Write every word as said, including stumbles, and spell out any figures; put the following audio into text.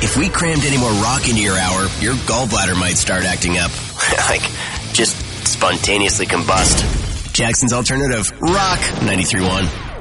If we crammed any more rock into your hour, your gallbladder might start acting up. Like, just spontaneously combust. Jackson's Alternative, Rock ninety-three point one.